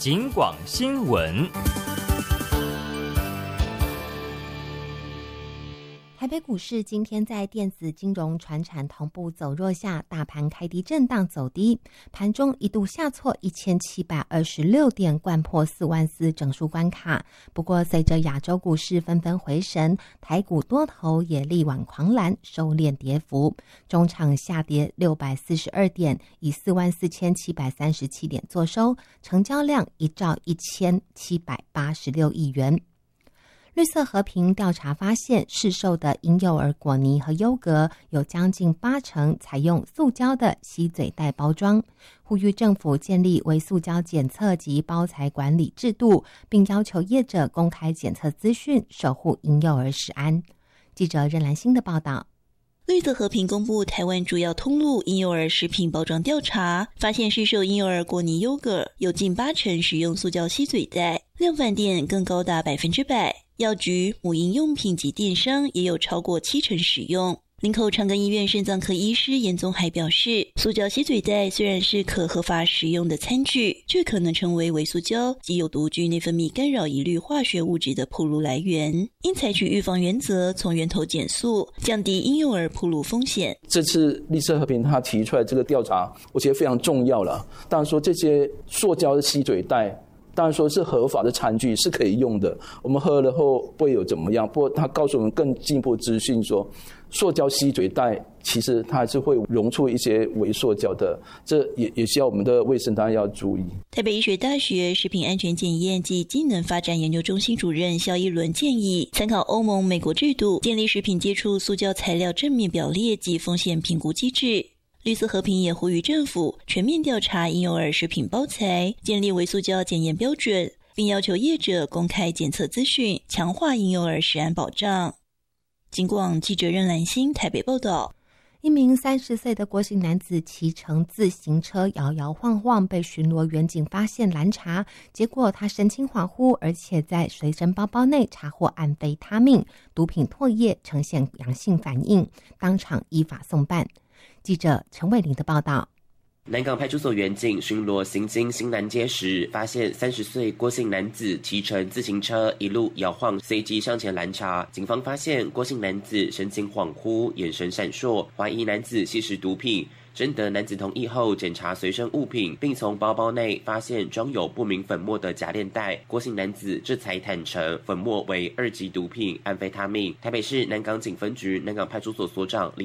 警广新闻。 台北股市今天在电子金融传产同步走弱下，大盘开低震荡走低，盘中一度下挫1726点，掼破44000整数关卡。不过随着亚洲股市纷纷回神，台股多头也力挽狂澜，收敛跌幅，中场下跌642点，以44737点作收，成交量1兆1786亿元。绿色和平调查发现，市售的婴幼儿果泥和优格有将近80%采用塑胶的吸嘴袋包装，呼吁政府建立微塑胶检测及包材管理制度，并要求业者公开检测资讯，守护婴幼儿食安。记者任兰心的报道。 绿色和平公布台湾主要通路婴幼儿食品包装调查，发现市售婴幼儿果泥优格有近80%使用塑胶吸嘴袋，量贩店更高达100%，药局、母婴用品及电商也有超过70%使用。林口长庚医院肾脏科医师严宗海表示，塑胶吸嘴袋虽然是可合法使用的餐具，却可能成为微塑胶及有独具内分泌干扰一律化学物质的暴露来源，应采取预防原则，从源头减塑，降低婴幼儿暴露风险。 这次绿色和平他提出来这个调查，我觉得非常重要了。当然说这些塑胶的吸嘴袋，当然说是合法的餐具是可以用的，我们喝了后不会有怎么样。不过他告诉我们更进一步资讯说，塑胶吸嘴袋其实它还是会溶出一些微塑胶的，这也需要我们的卫生当然要注意。 台北医学大学食品安全检验及机能发展研究中心主任肖一伦建议，参考欧盟、美国制度，建立食品接触塑胶材料正面表列及风险评估机制。绿色和平也呼吁政府全面调查婴幼儿食品包材，建立微塑胶检验标准，并要求业者公开检测资讯，强化婴幼儿食安保障。警广记者任兰心台北报道。 一名30岁的郭姓男子骑乘自行车摇摇晃晃，被巡逻员警发现拦查，结果他神情恍惚，而且在随身包包内查获安非他命、毒品唾液，呈现阳性反应，当场依法送办。记者陈伟玲的报道。 南港派出所员警巡逻行经新南街时，发现30岁郭姓男子骑乘自行车一路摇晃，随即上前拦查。警方发现郭姓男子神情恍惚，眼神闪烁，怀疑男子吸食毒品。征得男子同意后，检查随身物品，并从包包内发现装有不明粉末的夹链袋。郭姓男子这才坦承，粉末为2级毒品安非他命。台北市南港警分局南港派出所所长李